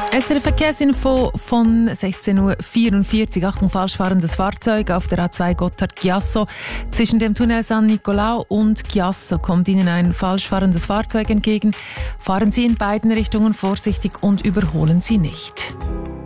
SRF Verkehrsinfo von 16.44 Uhr. Achtung, falsch fahrendes Fahrzeug auf der A2 Gotthard-Chiasso. Zwischen dem Tunnel San Nicolao und Chiasso kommt Ihnen ein falsch fahrendes Fahrzeug entgegen. Fahren Sie in beiden Richtungen vorsichtig und überholen Sie nicht.